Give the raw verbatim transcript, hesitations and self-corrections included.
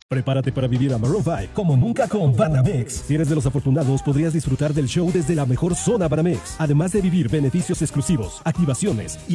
Prepárate para vivir a Maroon cinco como nunca con Banamex. Si eres de los afortunados, podrías disfrutar del show desde la mejor zona Banamex, además de vivir beneficios exclusivos, activaciones y